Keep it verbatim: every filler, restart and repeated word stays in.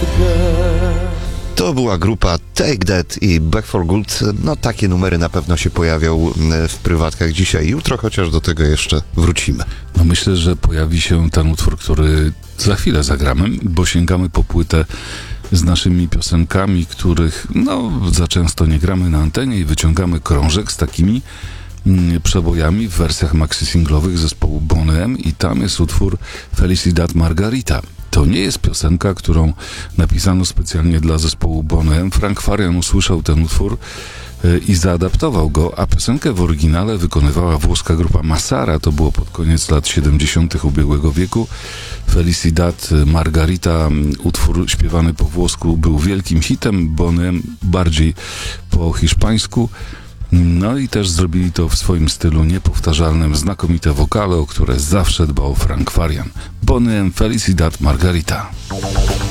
To była grupa Take That i Back for Good. No takie numery na pewno się pojawią w prywatkach dzisiaj i jutro, chociaż do tego jeszcze wrócimy. No myślę, że pojawi się ten utwór, który za chwilę zagramy, bo sięgamy po płytę z naszymi piosenkami, których no za często nie gramy na antenie i wyciągamy krążek z takimi mm, przebojami w wersjach maxi-singlowych zespołu Boney M i tam jest utwór Felicidad Margarita. To nie jest piosenka, którą napisano specjalnie dla zespołu Boney M. Frank Farian usłyszał ten utwór y, i zaadaptował go, a piosenkę w oryginale wykonywała włoska grupa Massara. To było pod koniec lat siedemdziesiątych ubiegłego wieku. Felicidad Margarita, utwór śpiewany po włosku, był wielkim hitem. Boney M bardziej po hiszpańsku. No i też zrobili to w swoim stylu niepowtarzalnym, znakomite wokale, o które zawsze dbał Frank Farian. Boney M, Felicidad Margarita.